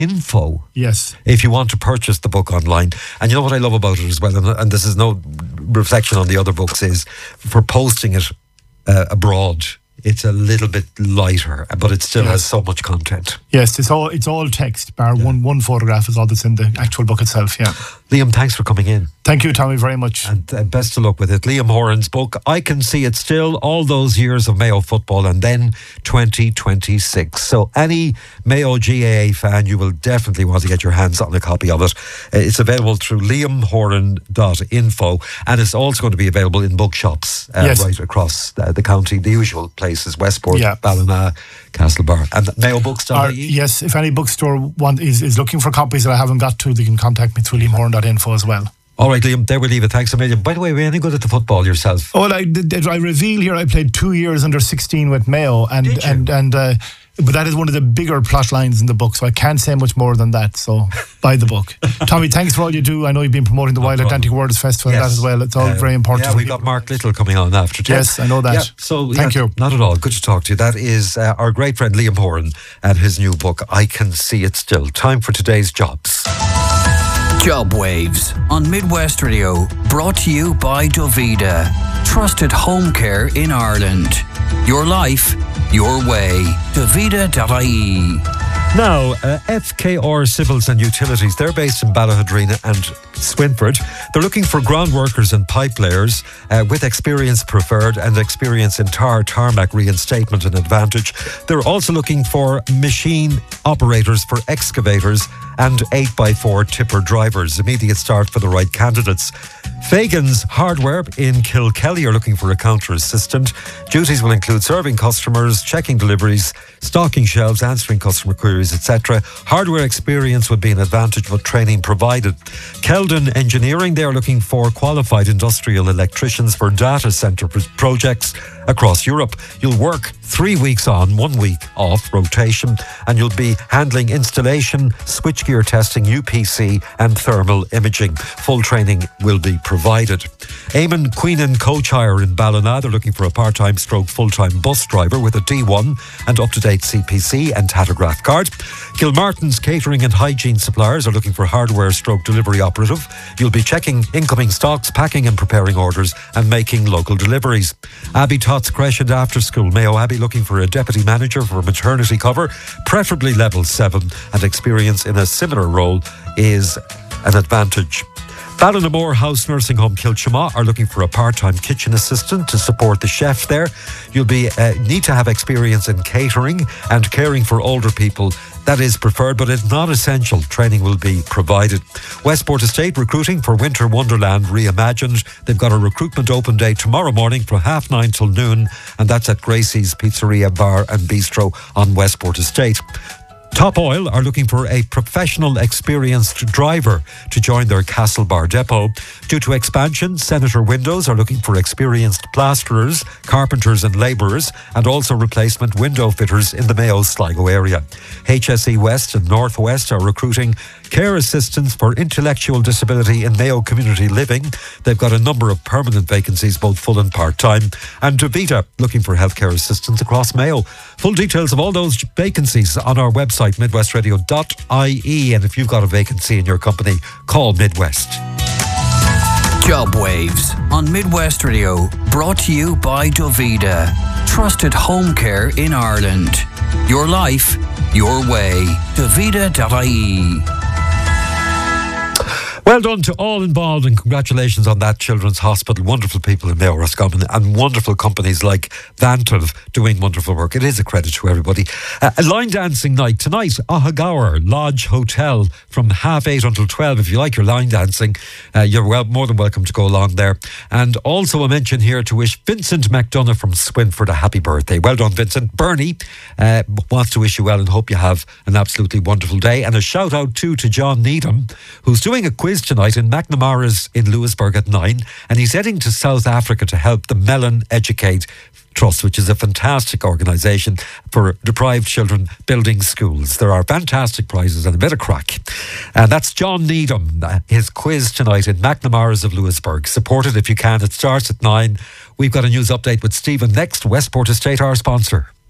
Info. Yes. If you want to purchase the book online. And you know what I love about it as well, and this is no reflection on the other books, is for posting it abroad. It's a little bit lighter, but it still has so much content. Yes, it's all text, bar one photograph is all that's in the actual book itself, yeah. Liam, thanks for coming in. Thank you, Tommy, very much. And best of luck with it. Liam Horan's book, I Can See It Still, all those years of Mayo football and then 2026. So any Mayo GAA fan, you will definitely want to get your hands on a copy of it. It's available through liamhoran.info, and it's also going to be available in bookshops right across the county, the usual places, Westport, Ballina, Castlebar, and mayobooks.ie. Yes, if any bookstore is looking for copies that I haven't got to, they can contact me through liamhoran.info as well. All right, Liam, there we leave it. Thanks a million. By the way, were you any good at the football yourself? Well, I reveal here I played 2 years under 16 with Mayo, but that is one of the bigger plot lines in the book, so I can't say much more than that. So buy the book. Tommy, thanks for all you do. I know you've been promoting the Wild Atlantic Words Festival and that as well. It's all very important. Yeah, we've got Mark Little coming on after 10. Yes, I know that. Yeah, so thank you. Not at all. Good to talk to you. That is our great friend Liam Horan and his new book, I Can See It Still. Time for today's jobs. Job Waves on Midwest Radio, brought to you by Dovida, trusted home care in Ireland. Your life, your way. Dovida.ie. Now, FKR Civils and Utilities, they're based in Ballahadrina and Swinford. They're looking for ground workers and pipe layers with experience preferred and experience in tarmac reinstatement an advantage. They're also looking for machine operators for excavators and 8x4 tipper drivers. Immediate start for the right candidates. Fagan's Hardware in Kilkelly are looking for a counter assistant. Duties will include serving customers, checking deliveries, stocking shelves, answering customer queries, etc. Hardware experience would be an advantage, but training provided. Keldon Engineering, they are looking for qualified industrial electricians for data centre projects across Europe. You'll work 3 weeks on, 1 week off rotation, and you'll be handling installation, switchgear testing, UPC and thermal imaging. Full training will be provided. Eamon Queenan Coach Hire in Ballina, they're looking for a part-time stroke full-time bus driver with a D1 and up-to-date CPC and tachograph card. Gilmartin's Catering and Hygiene Suppliers are looking for hardware stroke delivery operative. You'll be checking incoming stocks, packing and preparing orders and making local deliveries. Abbey Tots Creche and After School, Mayo Abbey, looking for a deputy manager for maternity cover, preferably level 7, and experience in a similar role is an advantage. Ballinamore House Nursing Home Kilchama are looking for a part-time kitchen assistant to support the chef there. You'll need to have experience in catering and caring for older people. That is preferred, but it's not essential. Training will be provided. Westport Estate recruiting for Winter Wonderland Reimagined. They've got a recruitment open day tomorrow morning from 9:30 till noon, and that's at Gracie's Pizzeria, Bar and Bistro on Westport Estate. Top Oil are looking for a professional, experienced driver to join their Castlebar depot. Due to expansion, Senator Windows are looking for experienced plasterers, carpenters and labourers, and also replacement window fitters in the Mayo Sligo area. HSE West and North West are recruiting care assistants for intellectual disability in Mayo Community Living. They've got a number of permanent vacancies, both full and part-time. And Dovida looking for healthcare assistants across Mayo. Full details of all those vacancies on our website, midwestradio.ie. And if you've got a vacancy in your company, call Midwest. Job Waves on Midwest Radio, brought to you by Dovida, trusted home care in Ireland. Your life, your way. Dovida.ie. Well done to all involved, and congratulations on that Children's Hospital. Wonderful people in Mayo Roscommon and wonderful companies like Vantiv doing wonderful work. It is a credit to everybody. A line dancing night tonight, Ahagaur Lodge Hotel from 8:30 until 12. If you like your line dancing, you're more than welcome to go along there. And also a mention here to wish Vincent McDonough from Swinford a happy birthday. Well done, Vincent. Bernie wants to wish you well and hope you have an absolutely wonderful day. And a shout out too to John Needham, who's doing a quiz tonight in McNamara's in Lewisburg at 9, and he's heading to South Africa to help the Mellon Educate Trust, which is a fantastic organisation for deprived children building schools. There are fantastic prizes and a bit of crack. And that's John Needham, his quiz tonight in McNamara's of Lewisburg. Support it if you can. It starts at 9. We've got a news update with Stephen next. Westport Estate, our sponsor.